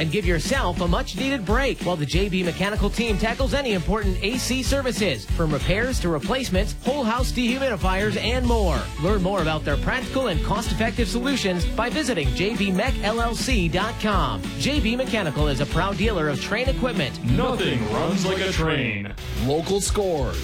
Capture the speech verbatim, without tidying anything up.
and give yourself a much-needed break while the J B Mechanical team tackles any important A C services, from repairs to replacements, whole house dehumidifiers, and more. Learn more about their practical and cost-effective solutions by visiting j b mech l l c dot com. J B Mechanical is a proud dealer of Trane equipment. Nothing runs like a Trane. Local scores.